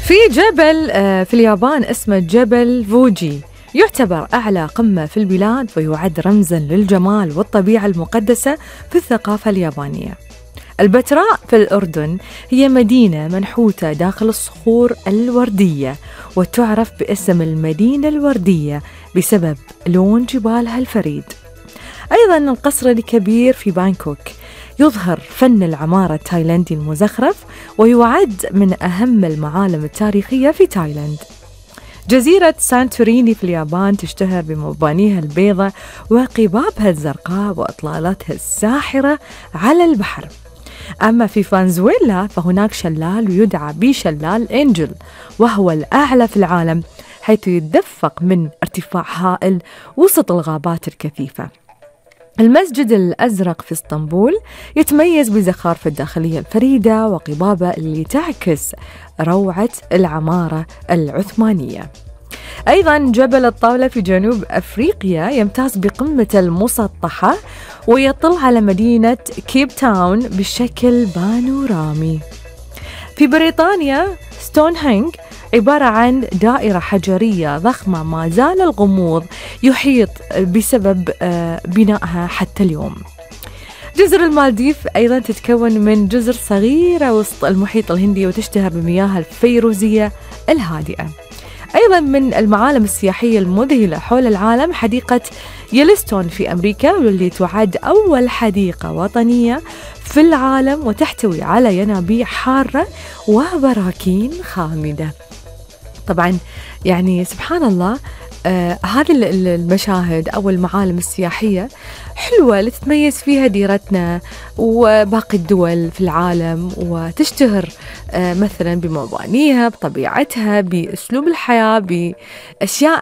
في جبل في اليابان اسمه جبل فوجي، يعتبر أعلى قمة في البلاد ويعد رمزاً للجمال والطبيعة المقدسة في الثقافة اليابانية. البتراء في الأردن هي مدينة منحوتة داخل الصخور الوردية، وتعرف باسم المدينة الوردية بسبب لون جبالها الفريد. أيضاً القصر الكبير في بانكوك يظهر فن العمارة التايلندي المزخرف، ويعد من أهم المعالم التاريخية في تايلاند. جزيرة سانتوريني في اليابان تشتهر بمبانيها البيضاء وقبابها الزرقاء وإطلالاتها الساحرة على البحر. أما في فنزويلا فهناك شلال يدعى بشلال إنجل، وهو الأعلى في العالم، حيث يتدفق من ارتفاع هائل وسط الغابات الكثيفة. المسجد الأزرق في اسطنبول يتميز بزخارفه الداخلية الفريدة وقبابة اللي تعكس روعة العمارة العثمانية. أيضا جبل الطاولة في جنوب أفريقيا يمتاز بقمة المسطحة ويطل على مدينة كيب تاون بشكل بانورامي. في بريطانيا ستونهنج عبارة عن دائرة حجرية ضخمة ما زال الغموض يحيط بسبب بنائها حتى اليوم. جزر المالديف أيضا تتكون من جزر صغيرة وسط المحيط الهندي، وتشتهر بمياهها الفيروزية الهادئة. أيضا من المعالم السياحية المذهلة حول العالم حديقة يلستون في أمريكا، واللي تعد أول حديقة وطنية في العالم، وتحتوي على ينابيع حارة وبراكين خامدة. طبعا يعني سبحان الله، هذه المشاهد أو المعالم السياحية حلوة لتتميز فيها ديرتنا وباقي الدول في العالم، وتشتهر مثلا بمبانيها، بطبيعتها، بأسلوب الحياة، بأشياء